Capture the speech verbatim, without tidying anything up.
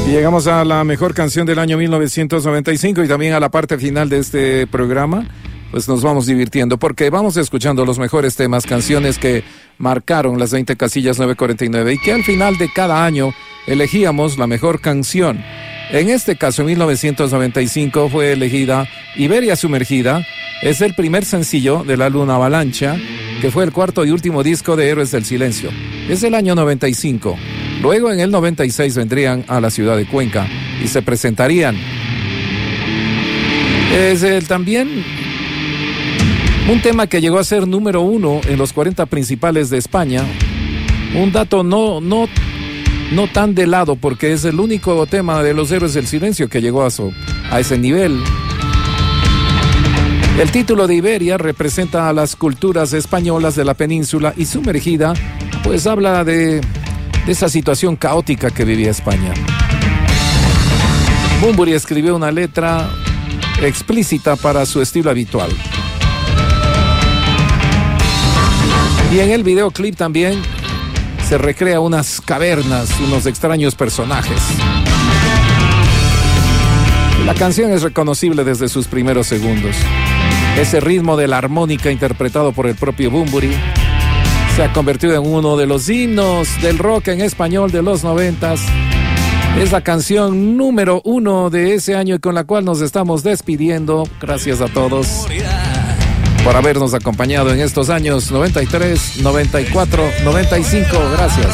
Llegamos a la mejor canción del año mil novecientos noventa y cinco y también a la parte final de este programa. Pues nos vamos divirtiendo porque vamos escuchando los mejores temas, canciones que marcaron las veinte casillas nueve cuarenta y nueve y que al final de cada año elegíamos la mejor canción. En este caso, en mil novecientos noventa y cinco fue elegida Iberia Sumergida. Es el primer sencillo del álbum Avalancha, que fue el cuarto y último disco de Héroes del Silencio. Es del año noventa y cinco. Luego, en el noventa y seis, vendrían a la ciudad de Cuenca y se presentarían. Es el, también un tema que llegó a ser número uno en los cuarenta principales de España. Un dato no, no, no tan de lado, porque es el único tema de los Héroes del Silencio que llegó a, su, a ese nivel. El título de Iberia representa a las culturas españolas de la península y Sumergida, pues habla de, de esa situación caótica que vivía España. Bunbury escribió una letra explícita para su estilo habitual. Y en el videoclip también se recrea unas cavernas, unos extraños personajes. La canción es reconocible desde sus primeros segundos. Ese ritmo de la armónica interpretado por el propio Bunbury se ha convertido en uno de los himnos del rock en español de los noventas. Es la canción número uno de ese año y con la cual nos estamos despidiendo. Gracias a todos por habernos acompañado en estos años noventa y tres, noventa y cuatro, noventa y cinco. Gracias.